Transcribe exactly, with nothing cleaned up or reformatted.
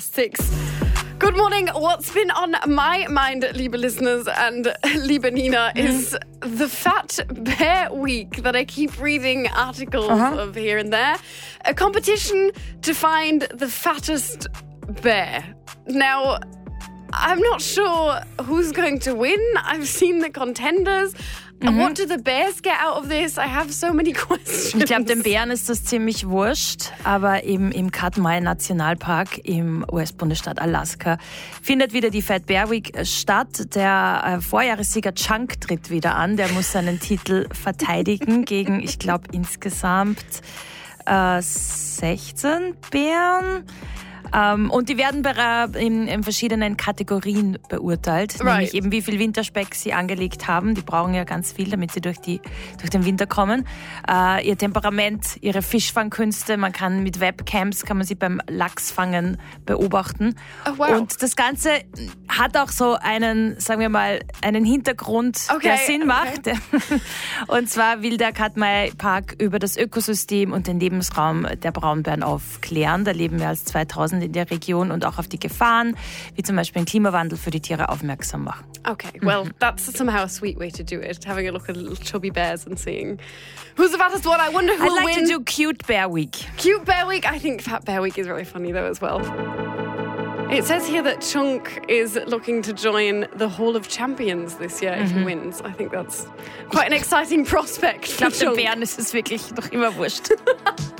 Six. Good morning. What's been on my mind, liebe listeners and liebe Nina, mm. is the Fat Bear Week that I keep reading articles uh-huh. of here and there. A competition to find the fattest bear. Now, I'm not sure who's going to win. I've seen the contenders. Mhm. What do the bears get out of this? I have so many questions. Ich glaube, den Bären ist das ziemlich wurscht, aber eben im Katmai Nationalpark im U S-Bundesstaat Alaska findet wieder die Fat Bear Week statt. Der äh, Vorjahressieger Chunk tritt wieder an. Der muss seinen Titel verteidigen gegen, ich glaube, insgesamt äh, sechzehn Bären. Um, und die werden in, in verschiedenen Kategorien beurteilt, right. nämlich eben wie viel Winterspeck sie angelegt haben. Die brauchen ja ganz viel, damit sie durch, die, durch den Winter kommen. Uh, ihr Temperament, ihre Fischfangkünste, man kann mit Webcams kann man sie beim Lachsfangen beobachten. Oh, wow. Und das Ganze hat auch so einen, sagen wir mal, einen Hintergrund, okay, der Sinn macht. Okay. Und zwar will der Katmai Park über das Ökosystem und den Lebensraum der Braunbären aufklären. Da leben mehr als zweitausend in der Region und auch auf die Gefahren, wie zum Beispiel den Klimawandel für die Tiere aufmerksam machen. Okay, well, that's somehow a sweet way to do it, having a look at little chubby bears and seeing who's the fattest one. I wonder who I'd will like win. to do Cute Bear Week. Cute Bear Week? I think Fat Bear Week is really funny though as well. It says here that Chunk is looking to join the Hall of Champions this year if mm-hmm. he wins. I think that's quite an exciting prospect for Ich glaube, den Chunk. Bären ist es wirklich noch immer wurscht.